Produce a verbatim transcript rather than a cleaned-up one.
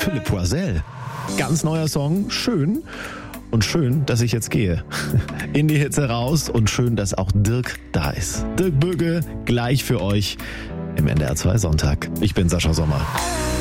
Philipp Poisel. Ganz neuer Song, schön. Und schön, dass ich jetzt gehe. In die Hitze raus und schön, dass auch Dirk da ist. Dirk Böge, gleich für euch im N D R zwei Sonntag. Ich bin Sascha Sommer.